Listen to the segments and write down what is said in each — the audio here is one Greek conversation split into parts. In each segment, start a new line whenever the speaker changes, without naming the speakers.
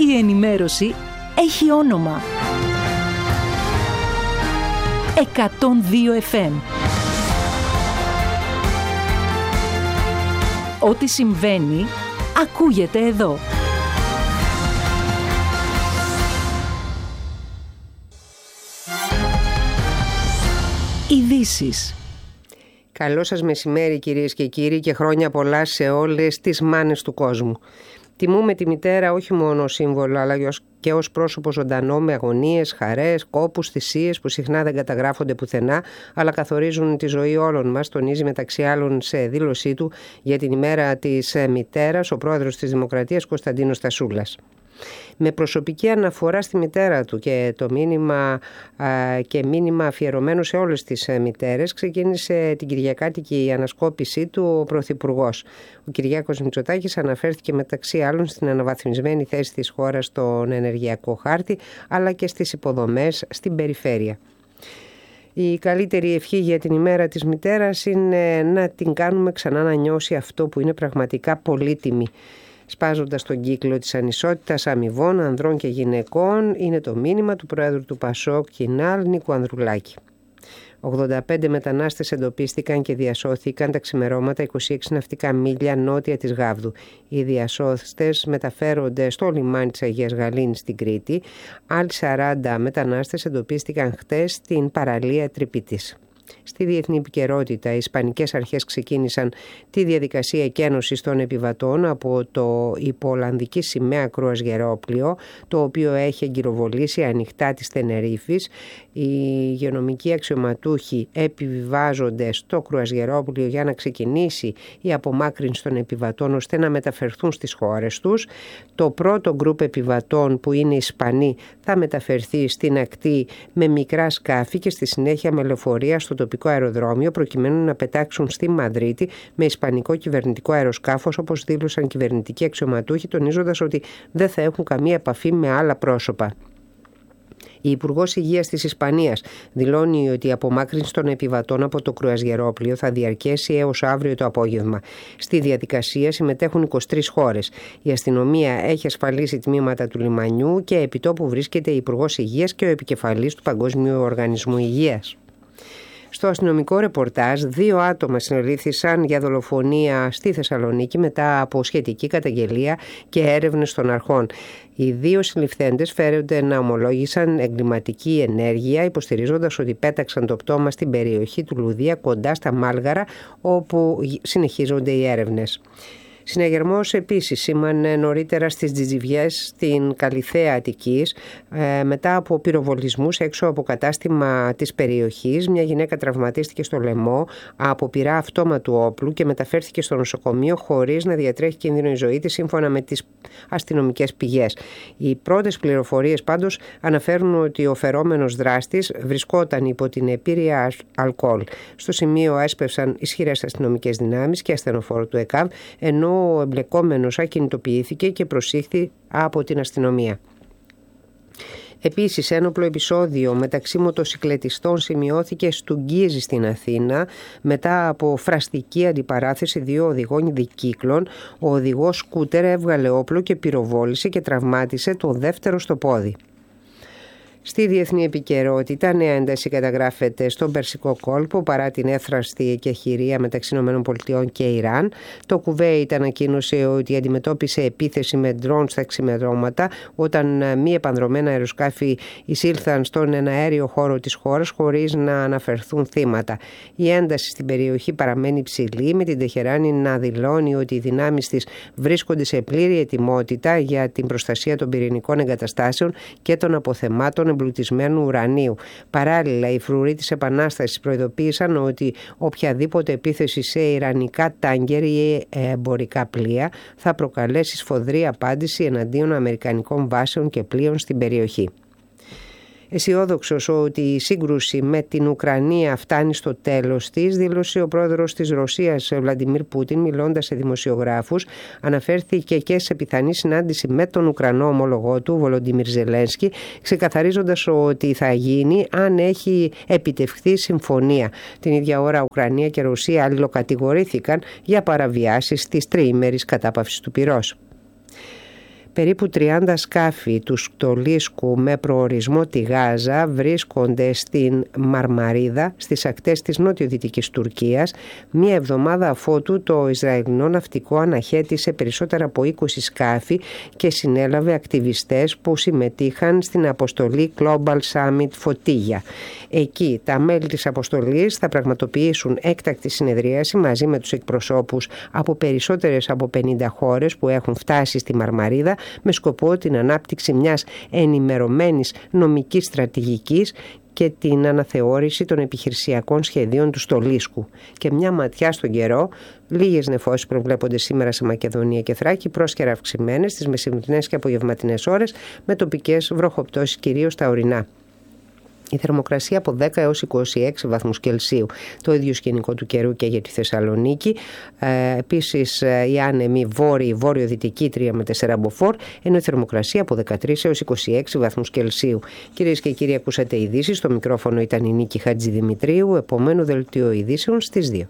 Η ενημέρωση έχει όνομα. 102 FM. Ό,τι συμβαίνει, ακούγεται εδώ. Ειδήσεις.
Καλό σας μεσημέρι κυρίες και κύριοι και χρόνια πολλά σε όλες τις μάνες του κόσμου. Τιμούμε τη μητέρα όχι μόνο ως σύμβολο αλλά και ως πρόσωπο ζωντανό με αγωνίες, χαρές, κόπους, θυσίες που συχνά δεν καταγράφονται πουθενά αλλά καθορίζουν τη ζωή όλων μας, τονίζει μεταξύ άλλων σε δήλωσή του για την ημέρα της μητέρας ο πρόεδρος της Δημοκρατίας Κωνσταντίνος Τασούλας. Με προσωπική αναφορά στη μητέρα του και το μήνυμα αφιερωμένο σε όλες τις μητέρες ξεκίνησε την κυριακάτικη ανασκόπησή του ο Πρωθυπουργός. Ο Κυριάκος Μητσοτάκης αναφέρθηκε μεταξύ άλλων στην αναβαθμισμένη θέση της χώρας στον ενεργειακό χάρτη αλλά και στις υποδομές στην περιφέρεια. Η καλύτερη ευχή για την ημέρα της μητέρας είναι να την κάνουμε ξανά να νιώσει αυτό που είναι πραγματικά πολύτιμη. Σπάζοντας τον κύκλο της ανισότητας αμοιβών ανδρών και γυναικών είναι το μήνυμα του Προέδρου του Πασόκ Κινάλ Νίκου Ανδρουλάκη. 85 μετανάστες εντοπίστηκαν και διασώθηκαν τα ξημερώματα 26 ναυτικά μίλια νότια της Γάβδου. Οι διασώστες μεταφέρονται στο λιμάνι της Αγίας Γαλήνης στην Κρήτη. Άλλοι 40 μετανάστες εντοπίστηκαν χτες στην παραλία Τρυπητής. Στη διεθνή επικαιρότητα, οι Ισπανικές αρχές ξεκίνησαν τη διαδικασία εκένωσης των επιβατών από το υπό Ολλανδική σημαία κρουαζιερόπλοιο, το οποίο έχει εγκυροβολήσει ανοιχτά της Τενερίφης. Οι υγειονομικοί αξιωματούχοι επιβιβάζονται στο κρουαζιερόπλοιο για να ξεκινήσει η απομάκρυνση των επιβατών ώστε να μεταφερθούν στις χώρες τους. Το πρώτο γκρουπ επιβατών, που είναι Ισπανοί, θα μεταφερθεί στην ακτή με μικρά σκάφη και στη συνέχεια με λεωφορεία στο τοπικό αεροδρόμιο προκειμένου να πετάξουν στη Μαδρίτη με ισπανικό κυβερνητικό αεροσκάφος, όπως δήλωσαν κυβερνητικοί αξιωματούχοι, τονίζοντας ότι δεν θα έχουν καμία επαφή με άλλα πρόσωπα. Η Υπουργός Υγείας της Ισπανίας δηλώνει ότι η απομάκρυνση των επιβατών από το κρουαζιερόπλοιο θα διαρκέσει έως αύριο το απόγευμα. Στη διαδικασία συμμετέχουν 23 χώρες. Η αστυνομία έχει ασφαλίσει τμήματα του λιμανιού και επιτόπου βρίσκεται η Υπουργός Υγείας και ο επικεφαλής του Παγκόσμιου Οργανισμού Υγείας. Στο αστυνομικό ρεπορτάζ, 2 άτομα συνελήφθησαν για δολοφονία στη Θεσσαλονίκη μετά από σχετική καταγγελία και έρευνες των αρχών. Οι 2 συλληφθέντες φέρονται να ομολόγησαν εγκληματική ενέργεια, υποστηρίζοντας ότι πέταξαν το πτώμα στην περιοχή του Λουδία κοντά στα Μάλγαρα, όπου συνεχίζονται οι έρευνες. Συναγερμός επίσης σήμανε νωρίτερα στις Τζιτζιβιές στην Καλιθέα Αττικής μετά από πυροβολισμούς έξω από κατάστημα της περιοχής. Μια γυναίκα τραυματίστηκε στο λαιμό από πυρά αυτόματου όπλου και μεταφέρθηκε στο νοσοκομείο χωρίς να διατρέχει κίνδυνο η ζωή της, σύμφωνα με τις αστυνομικές πηγές. Οι πρώτες πληροφορίες πάντως αναφέρουν ότι ο φερόμενος δράστης βρισκόταν υπό την επίρρεια αλκοόλ. Στο σημείο έσπευσαν ισχυρές αστυνομικές δυνάμεις και ασθενοφόρο του ΕΚΑΒ, ενώ ο εμπλεκόμενος ακινητοποιήθηκε και προσήχθη από την αστυνομία. Επίσης, ένοπλο επεισόδιο μεταξύ μοτοσικλετιστών σημειώθηκε στο Γκίζι στην Αθήνα μετά από φραστική αντιπαράθεση 2 οδηγών δικύκλων. Ο οδηγός σκούτερ έβγαλε όπλο και πυροβόλησε και τραυμάτισε το δεύτερο στο πόδι. Στη διεθνή επικαιρότητα, νέα ένταση καταγράφεται στον Περσικό κόλπο παρά την εύθραστη εκεχηρία μεταξύ ΗΠΑ και Ιράν. Το Κουβέιτ ανακοίνωσε ότι αντιμετώπισε επίθεση με ντρόουν στα ξημερώματα όταν μη επανδρομένα αεροσκάφη εισήλθαν στον εναέριο χώρο της χώρας χωρίς να αναφερθούν θύματα. Η ένταση στην περιοχή παραμένει ψηλή, με την Τεχεράνη να δηλώνει ότι οι δυνάμεις της βρίσκονται σε πλήρη ετοιμότητα για την προστασία των πυρηνικών εγκαταστάσεων και των αποθεμάτων εμπλουτισμένου ουρανίου. Παράλληλα, οι φρουροί της Επανάστασης προειδοποίησαν ότι οποιαδήποτε επίθεση σε ιρανικά τάγκερ ή εμπορικά πλοία θα προκαλέσει σφοδρή απάντηση εναντίον αμερικανικών βάσεων και πλοίων στην περιοχή. Αισιόδοξος ότι η σύγκρουση με την Ουκρανία φτάνει στο τέλος της, δήλωσε ο πρόεδρος της Ρωσίας, Βλαντιμίρ Πούτιν, μιλώντας σε δημοσιογράφους. Αναφέρθηκε και σε πιθανή συνάντηση με τον Ουκρανό ομολογό του, Βολοντιμίρ Ζελένσκι, ξεκαθαρίζοντας ότι θα γίνει αν έχει επιτευχθεί συμφωνία. Την ίδια ώρα, Ουκρανία και Ρωσία αλληλοκατηγορήθηκαν για παραβιάσεις της τριήμερης κατάπαυσης του πυρός. Περίπου 30 σκάφη του Στολίσκου με προορισμό τη Γάζα βρίσκονται στην Μαρμαρίδα, στις ακτές της νότιο-δυτικής Τουρκίας, μία εβδομάδα αφότου το Ισραηλινό ναυτικό αναχέτησε περισσότερα από 20 σκάφη και συνέλαβε ακτιβιστές που συμμετείχαν στην αποστολή Global Summit Φωτίγια. Εκεί τα μέλη της αποστολής θα πραγματοποιήσουν έκτακτη συνεδρίαση μαζί με τους εκπροσώπους από περισσότερες από 50 χώρες που έχουν φτάσει στη Μαρμαρίδα με σκοπό την ανάπτυξη μιας ενημερωμένης νομικής στρατηγικής και την αναθεώρηση των επιχειρησιακών σχεδίων του Στολίσκου. Και μια ματιά στον καιρό, λίγες νεφώσεις προβλέπονται σήμερα σε Μακεδονία και Θράκη, πρόσκαιρα αυξημένες στις μεσημβρινές και απογευματινές ώρες, με τοπικές βροχοπτώσεις κυρίως στα ορεινά. Η θερμοκρασία από 10 έως 26 βαθμούς Κελσίου. Το ίδιο σκηνικό του καιρού και για τη Θεσσαλονίκη. Επίσης οι άνεμοι βόρειο-δυτικοί 3 με 4 μποφόρ, ενώ η θερμοκρασία από 13 έως 26 βαθμούς Κελσίου. Κυρίες και κύριοι, ακούσατε ειδήσεις. Στο μικρόφωνο ήταν η Νίκη Χατζηδημητρίου. Επομένου δελτίο ειδήσεων στις 2.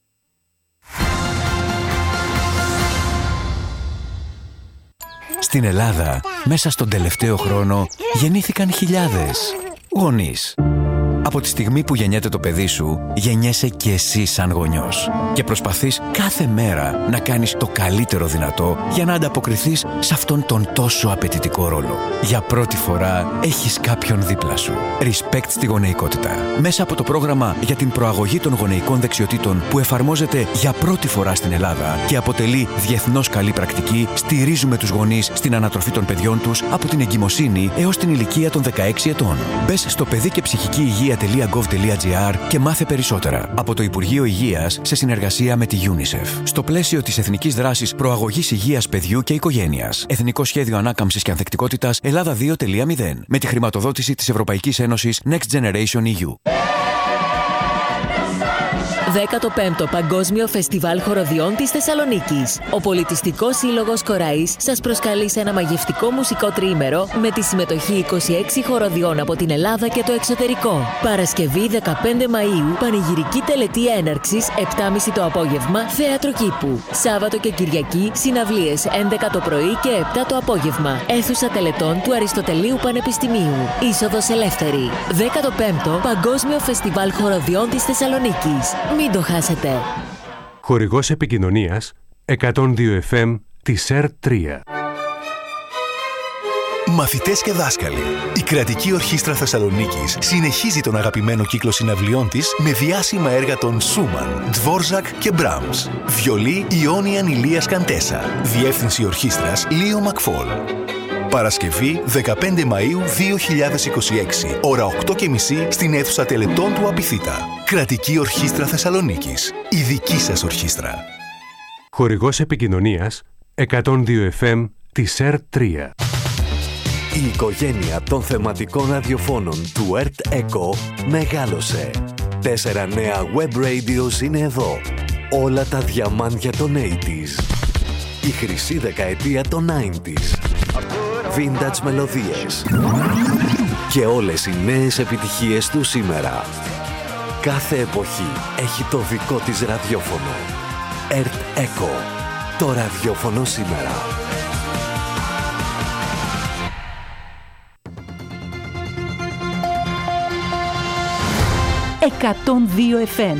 Στην Ελλάδα, μέσα στον τελευταίο χρόνο, γεννήθηκαν χιλιάδες γονείς. Από τη στιγμή που γεννιέται το παιδί σου, γεννιέσαι και εσύ σαν γονιός. Και προσπαθείς κάθε μέρα να κάνεις το καλύτερο δυνατό για να ανταποκριθείς σε αυτόν τον τόσο απαιτητικό ρόλο. Για πρώτη φορά έχεις κάποιον δίπλα σου. Respect στη γονεϊκότητα. Μέσα από το πρόγραμμα για την προαγωγή των γονεϊκών δεξιοτήτων που εφαρμόζεται για πρώτη φορά στην Ελλάδα και αποτελεί διεθνώς καλή πρακτική, στηρίζουμε τους γονείς στην ανατροφή των παιδιών τους από την εγκυμοσύνη έως την ηλικία των 16 ετών. Μπες στο παιδί και ψυχική υγεία.gov.gr και μάθε περισσότερα. Από το Υπουργείο Υγείας σε συνεργασία με τη UNICEF. Στο πλαίσιο της Εθνικής Δράσης Προαγωγής Υγείας Παιδιού και Οικογένειας. Εθνικό Σχέδιο Ανάκαμψης και Ανθεκτικότητας Ελλάδα 2.0. Με τη χρηματοδότηση της Ευρωπαϊκής Ένωσης Next Generation EU.
15ο Παγκόσμιο Φεστιβάλ Χοροδιών της Θεσσαλονίκης. Ο Πολιτιστικός Σύλλογος Κοραής σας προσκαλεί σε ένα μαγευτικό μουσικό τριήμερο με τη συμμετοχή 26 χοροδιών από την Ελλάδα και το εξωτερικό. Παρασκευή 15 Μαΐου, πανηγυρική τελετή έναρξης 7.30 το απόγευμα, θέατρο κήπου. Σάββατο και Κυριακή, συναυλίες 11 το πρωί και 7 το απόγευμα. Αίθουσα τελετών του Αριστοτελείου Πανεπιστημίου. Είσοδος ελεύθερη. 15ο Παγκόσμιο Φεστιβάλ Χοροδιών της Θεσσαλονίκης. Μην το χάσετε.
Χορηγός επικοινωνίας 102 FM της ΕΡΤ3.
Μαθητές και δάσκαλοι, η Κρατική Ορχήστρα Θεσσαλονίκης συνεχίζει τον αγαπημένο κύκλο συναυλιών της με διάσημα έργα των Σούμαν, Ντβόρζακ και Μπράμς. Βιολί Ιόνιαν Ηλίας Καντέσα. Διεύθυνση ορχήστρας Λίο Μακφόλ. Παρασκευή 15 Μαΐου 2026, ώρα 8.30 στην αίθουσα τελετών του Απιθύτα. Κρατική Ορχήστρα Θεσσαλονίκης. Η δική σας ορχήστρα.
Χορηγός επικοινωνίας 102 FM της ΕΡΤ3.
Η οικογένεια των θεματικών ραδιοφώνων του ΕΡΤ ΕΚΟ μεγάλωσε. 4 νέα web radios είναι εδώ. Όλα τα διαμάντια των 80s. Η χρυσή δεκαετία των 90s. Vintage μελωδίες. Και όλες οι νέες επιτυχίες του σήμερα. Κάθε εποχή έχει το δικό της ραδιόφωνο. ΕΡΤ ΕΚΟ. Το ραδιόφωνο σήμερα.
«102 FM».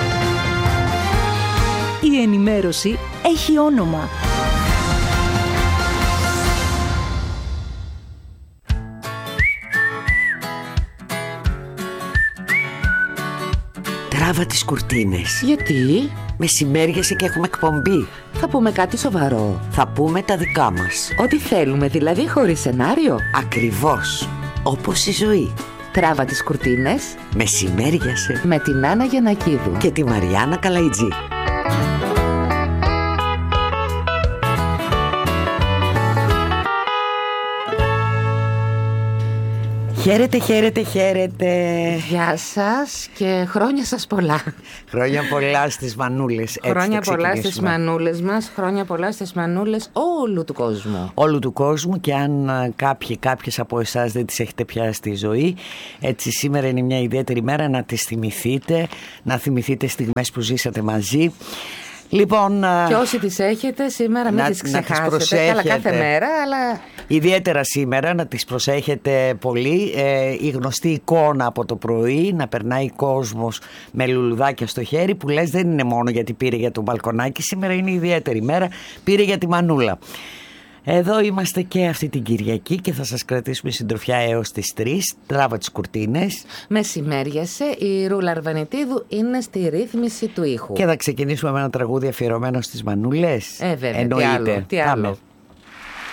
Η ενημέρωση έχει όνομα.
Τράβα τις κουρτίνες.
Γιατί?
Μεσημέριασε και έχουμε εκπομπή.
Θα πούμε κάτι σοβαρό.
Θα πούμε τα δικά μας.
Ό,τι θέλουμε, δηλαδή χωρίς σενάριο.
Ακριβώς. Όπως η ζωή.
Τράβα τις κουρτίνες.
Μεσημέριασε.
Με την Άννα Γιαννακίδου.
Και τη Μαριάννα Καλαϊτζή. Χαίρετε, χαίρετε, χαίρετε.
Γεια σας και χρόνια σας πολλά.
Χρόνια πολλά στις μανούλες.
Χρόνια πολλά στις μανούλες μας. Χρόνια πολλά στις μανούλες όλου του κόσμου.
Όλου του κόσμου, και αν κάποιες από εσάς δεν τις έχετε πιάσει στη ζωή, έτσι σήμερα είναι μια ιδιαίτερη μέρα να τις θυμηθείτε, να θυμηθείτε στιγμές που ζήσατε μαζί. Λοιπόν,
και όσοι τις έχετε σήμερα μην τις ξεχάσετε. Καλά, κάθε μέρα, αλλά
ιδιαίτερα σήμερα να τις προσέχετε πολύ. Η γνωστή εικόνα από το πρωί, να περνάει κόσμος με λουλουδάκια στο χέρι, που λες δεν είναι μόνο γιατί πήρε για το μπαλκονάκι, σήμερα είναι ιδιαίτερη μέρα, πήρε για τη μανούλα. Εδώ είμαστε και αυτή την Κυριακή και θα σας κρατήσουμε συντροφιά έως τις 3. Τράβα τις κουρτίνες.
Μεσημέριασε, η Ρούλα Αρβανιτίδου είναι στη ρύθμιση του ήχου.
Και θα ξεκινήσουμε με ένα τραγούδι αφιερωμένο στις μανούλες.
Βέβαια,
εννοείται.
Τι άλλο.